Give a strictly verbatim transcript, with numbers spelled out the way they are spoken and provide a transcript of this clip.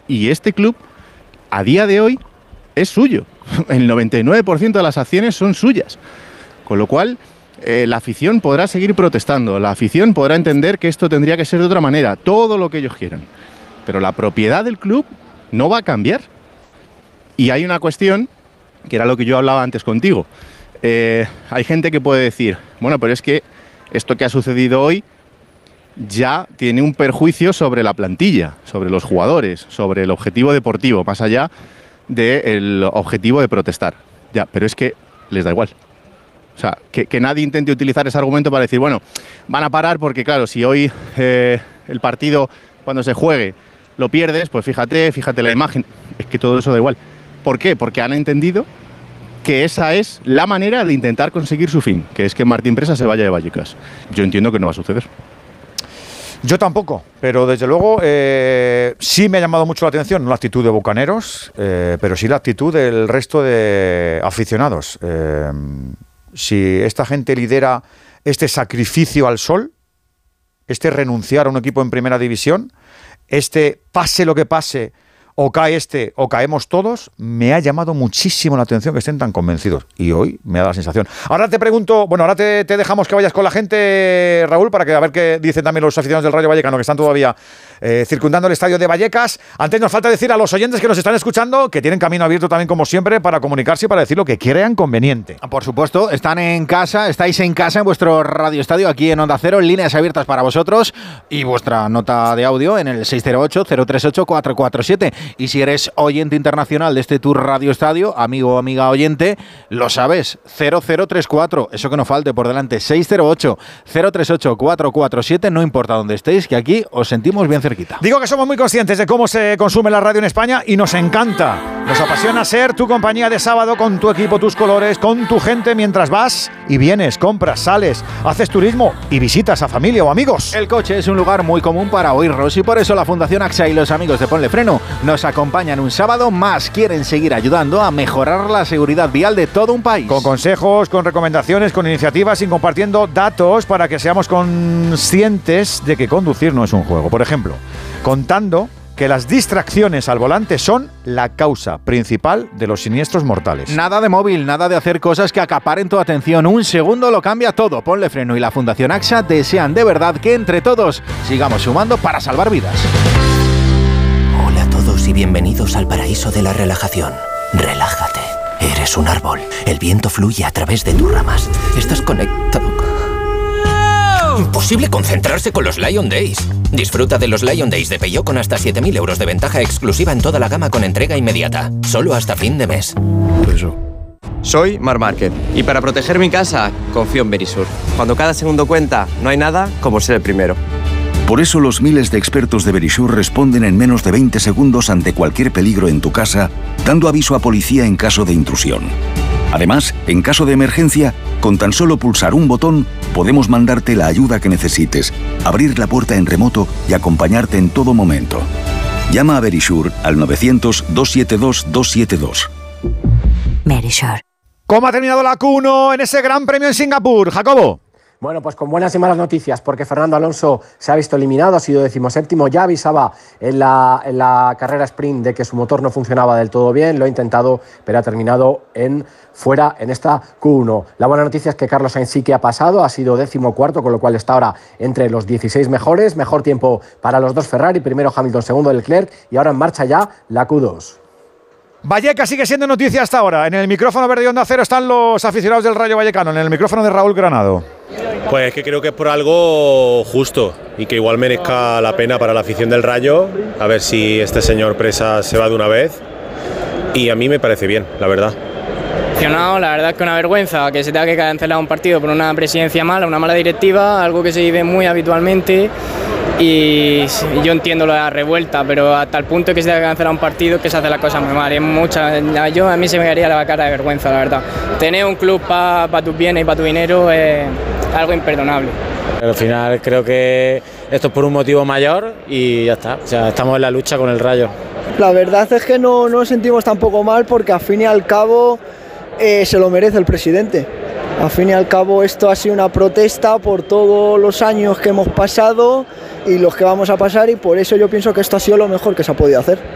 Y este club, a día de hoy, es suyo. El noventa y nueve por ciento de las acciones son suyas. Con lo cual, eh, la afición podrá seguir protestando, la afición podrá entender que esto tendría que ser de otra manera, todo lo que ellos quieran. Pero la propiedad del club no va a cambiar. Y hay una cuestión, que era lo que yo hablaba antes contigo. Eh, hay gente que puede decir, bueno, pero es que esto que ha sucedido hoy ya tiene un perjuicio sobre la plantilla, sobre los jugadores, sobre el objetivo deportivo, más allá del objetivo de protestar. Ya, pero es que les da igual. O sea, que, que nadie intente utilizar ese argumento para decir, bueno, van a parar porque, claro, si hoy eh, el partido, cuando se juegue, lo pierdes, pues fíjate, fíjate la imagen. Es que todo eso da igual. ¿Por qué? Porque han entendido que esa es la manera de intentar conseguir su fin, que es que Martín Presa se vaya de Vallecas. Yo entiendo que no va a suceder. Yo tampoco, pero desde luego eh, sí me ha llamado mucho la atención, no la actitud de Bucaneros, eh, pero sí la actitud del resto de aficionados. Eh, si esta gente lidera este sacrificio al sol, este renunciar a un equipo en primera división, este pase lo que pase, o cae este o caemos todos, me ha llamado muchísimo la atención que estén tan convencidos. Y hoy me da la sensación. Ahora te pregunto, bueno, ahora te, te dejamos que vayas con la gente, Raúl, para que a ver qué dicen también los aficionados del Rayo Vallecano que están todavía eh, circundando el estadio de Vallecas. Antes nos falta decir a los oyentes que nos están escuchando que tienen camino abierto también, como siempre, para comunicarse y para decir lo que crean conveniente. Por supuesto, están en casa, estáis en casa en vuestro Radio Estadio, aquí en Onda Cero, en líneas abiertas para vosotros y vuestra nota de audio en el seis cero ocho, cero tres ocho, cuatro cuatro siete. Y si eres oyente internacional de este Tour Radio Estadio, amigo o amiga oyente, lo sabes, cero cero tres cuatro, eso que no falte por delante, seis cero ocho, cero tres ocho, cuatro cuatro siete, no importa dónde estéis, que aquí os sentimos bien cerquita. Digo que somos muy conscientes de cómo se consume la radio en España y nos encanta. Nos apasiona ser tu compañía de sábado con tu equipo, tus colores, con tu gente mientras vas y vienes, compras, sales, haces turismo y visitas a familia o amigos. El coche es un lugar muy común para oírnos y por eso la Fundación AXA y los amigos de Ponle Freno nos acompañan un sábado más. Quieren seguir ayudando a mejorar la seguridad vial de todo un país. Con consejos, con recomendaciones, con iniciativas y compartiendo datos para que seamos conscientes de que conducir no es un juego. Por ejemplo, contando que las distracciones al volante son la causa principal de los siniestros mortales. Nada de móvil, nada de hacer cosas que acaparen tu atención. Un segundo lo cambia todo. Ponle Freno y la Fundación AXA desean de verdad que entre todos sigamos sumando para salvar vidas. Hola a todos y bienvenidos al paraíso de la relajación. Relájate. Eres un árbol. El viento fluye a través de tus ramas. Estás conectado. Imposible concentrarse con los Lion Days. Disfruta de los Lion Days de Peugeot con hasta siete mil euros de ventaja exclusiva en toda la gama con entrega inmediata. Solo hasta fin de mes. Eso. Soy Marc Márquez y para proteger mi casa confío en Verisur. Cuando cada segundo cuenta, no hay nada como ser el primero. Por eso los miles de expertos de Verisur responden en menos de veinte segundos ante cualquier peligro en tu casa, dando aviso a policía en caso de intrusión. Además, en caso de emergencia, con tan solo pulsar un botón, podemos mandarte la ayuda que necesites, abrir la puerta en remoto y acompañarte en todo momento. Llama a Verisur al novecientos, doscientos setenta y dos, doscientos setenta y dos. Verisur. ¿Cómo ha terminado la Q uno en ese gran premio en Singapur, Jacobo? Bueno, pues con buenas y malas noticias, porque Fernando Alonso se ha visto eliminado, ha sido decimoséptimo, ya avisaba en la, en la carrera sprint de que su motor no funcionaba del todo bien, lo ha intentado, pero ha terminado en fuera en esta Q uno. La buena noticia es que Carlos Sainz sí que ha pasado, ha sido décimo cuarto, con lo cual está ahora entre los dieciséis mejores, mejor tiempo para los dos Ferrari, primero Hamilton, segundo Leclerc, y ahora en marcha ya la Q dos. Vallecas sigue siendo noticia hasta ahora. En el micrófono verde de Onda Cero están los aficionados del Rayo Vallecano, en el micrófono de Raúl Granado. Pues es que creo que es por algo justo y que igual merezca la pena para la afición del Rayo, a ver si este señor Presa se va de una vez, y a mí me parece bien, la verdad. No, la verdad es que una vergüenza que se tenga que cancelar un partido por una presidencia mala, una mala directiva, algo que se vive muy habitualmente. Y yo entiendo lo de la revuelta, pero hasta el punto que se tenga que cancelar un partido que se hace la cosa muy mal. Es mucha, yo, a mí se me daría la cara de vergüenza, la verdad. Tener un club para pa tus bienes y para tu dinero es algo imperdonable. Al final creo que esto es por un motivo mayor y ya está. O sea, estamos en la lucha con el Rayo. La verdad es que no nos sentimos tampoco mal porque al fin y al cabo eh, se lo merece el presidente. Al fin y al cabo esto ha sido una protesta por todos los años que hemos pasado y los que vamos a pasar, y por eso yo pienso que esto ha sido lo mejor que se ha podido hacer.